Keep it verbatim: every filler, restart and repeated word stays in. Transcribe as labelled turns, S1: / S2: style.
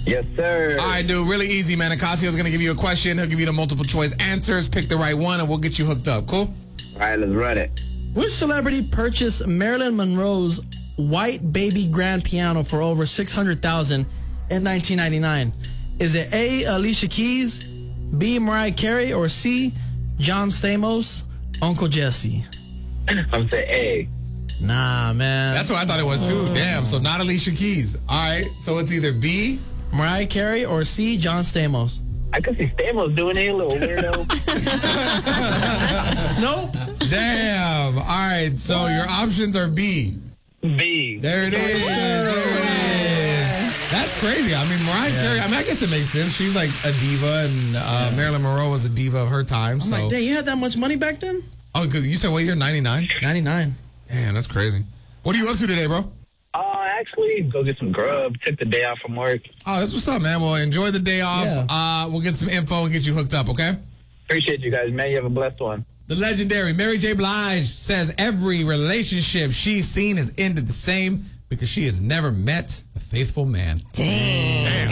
S1: Yes, sir.
S2: All right, dude. Really easy, man. Acasio's going to give you a question. He'll give you the multiple choice answers. Pick the right one, and we'll get you hooked up. Cool?
S1: All right, let's run it.
S3: Which celebrity purchased Marilyn Monroe's white baby grand piano for over six hundred thousand dollars in nineteen ninety-nine? Is it A, Alicia Keys, B, Mariah Carey, or C, John Stamos, Uncle Jesse?
S1: I'm saying A.
S3: Nah, man.
S2: That's what I thought it was, too. Damn. So not Alicia Keys. All right. So it's either B,
S3: Mariah Carey, or C, John Stamos?
S1: I could see Stamos doing it, a little weirdo.
S3: Nope.
S2: Damn. All right. So your options are B.
S1: B.
S2: There it is. There it is. That's crazy. I mean, Mariah Carey, I mean, I guess it makes sense. She's like a diva, and uh, yeah. Marilyn Monroe was a diva of her time.
S3: I'm
S2: so.
S3: like, dang, you had that much money back then?
S2: Oh, good. You said what year? ninety-nine?
S3: ninety-nine.
S2: Damn, that's crazy. What are you up to today, bro?
S1: Uh, actually, go get some grub. Took the day off from work.
S2: Oh, that's what's up, man. Well, enjoy the day off.
S3: Yeah.
S2: Uh, we'll get some info and get you hooked up, okay?
S1: Appreciate you guys, man. You have a blessed one.
S2: The legendary Mary J. Blige says every relationship she's seen has ended the same because she has never met a faithful man.
S4: Dang.
S2: Damn.